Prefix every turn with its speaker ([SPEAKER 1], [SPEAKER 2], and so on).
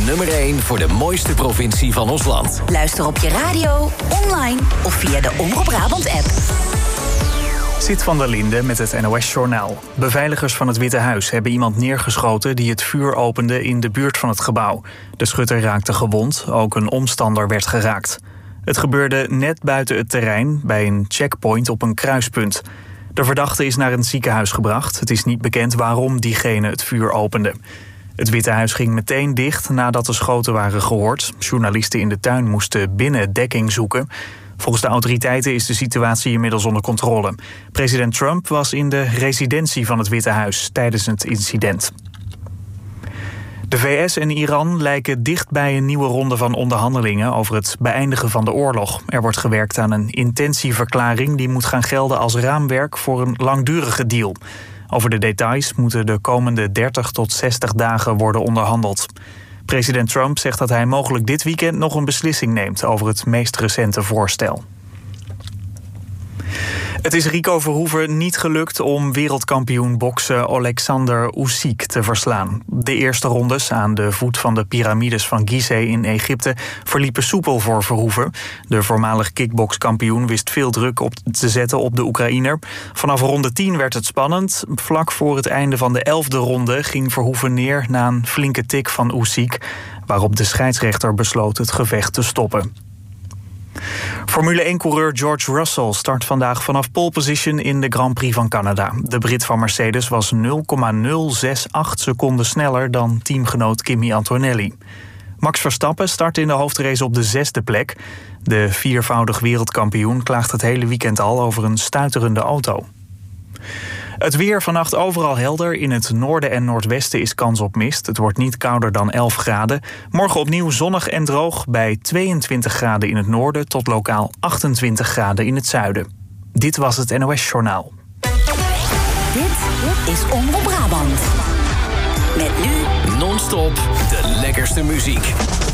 [SPEAKER 1] nummer 1 voor de mooiste provincie van ons land.
[SPEAKER 2] Luister op je radio, online of via de Omroep Brabant-app.
[SPEAKER 3] Zit van der Linde met het NOS-journaal. Beveiligers van het Witte Huis hebben iemand neergeschoten die het vuur opende in de buurt van het gebouw. De schutter raakte gewond, ook een omstander werd geraakt. Het gebeurde net buiten het terrein, bij een checkpoint op een kruispunt. De verdachte is naar een ziekenhuis gebracht. Het is niet bekend waarom diegene het vuur opende. Het Witte Huis ging meteen dicht nadat de schoten waren gehoord. Journalisten in de tuin moesten binnen dekking zoeken. Volgens de autoriteiten is de situatie inmiddels onder controle. President Trump was in de residentie van het Witte Huis tijdens het incident. De VS en Iran lijken dicht bij een nieuwe ronde van onderhandelingen over het beëindigen van de oorlog. Er wordt gewerkt aan een intentieverklaring die moet gaan gelden als raamwerk voor een langdurige deal. Over de details moeten de komende 30 tot 60 dagen worden onderhandeld. President Trump zegt dat hij mogelijk dit weekend nog een beslissing neemt over het meest recente voorstel. Het is Rico Verhoeven niet gelukt om wereldkampioen boksen Alexander Usyk te verslaan. De eerste rondes aan de voet van de piramides van Gizeh in Egypte verliepen soepel voor Verhoeven. De voormalig kickbokskampioen wist veel druk op te zetten op de Oekraïner. Vanaf ronde 10 werd het spannend. Vlak voor het einde van de 11e ronde ging Verhoeven neer na een flinke tik van Usyk, waarop de scheidsrechter besloot het gevecht te stoppen. Formule 1-coureur George Russell start vandaag vanaf pole position in de Grand Prix van Canada. De Brit van Mercedes was 0,068 seconden sneller dan teamgenoot Kimi Antonelli. Max Verstappen start in de hoofdrace op de 6e plek. De viervoudig wereldkampioen klaagt het hele weekend al over een stuiterende auto. Het weer vannacht overal helder. In het noorden en noordwesten is kans op mist. Het wordt niet kouder dan 11 graden. Morgen opnieuw zonnig en droog bij 22 graden in het noorden tot lokaal 28 graden in het zuiden. Dit was het NOS Journaal.
[SPEAKER 2] Dit is Omroep Brabant. Met nu
[SPEAKER 1] Non-stop de lekkerste muziek.